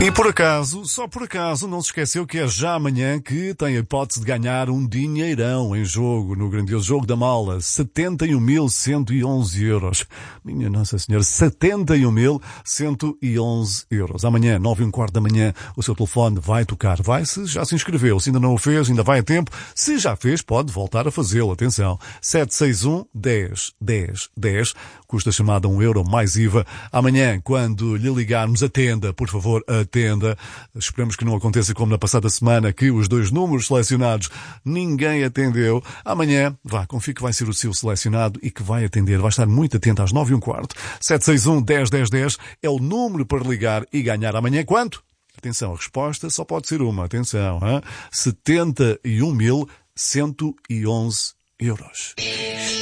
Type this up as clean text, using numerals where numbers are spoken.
E por acaso, só por acaso, não se esqueceu que é já amanhã que tem a hipótese de ganhar um dinheirão em jogo, no grandioso jogo da mala, 71.111 euros. Minha Nossa Senhora, 71.111 euros. Amanhã, 9h15 da manhã, o seu telefone vai tocar. Vai se já se inscreveu, se ainda não o fez, ainda vai a tempo. Se já fez, pode voltar a fazê-lo. Atenção, 761 10 10 10, custa chamada €1 mais IVA. Amanhã, quando lhe ligarmos, atenda, por favor, atenda. Esperemos que não aconteça como na passada semana, que os 2 números selecionados ninguém atendeu. Amanhã, confie que vai ser o seu selecionado e que vai atender. Vai estar muito atento às 9h15. 761 10 10 10 é o número para ligar e ganhar amanhã quanto? Atenção, a resposta só pode ser uma. Atenção, 71.111 euros.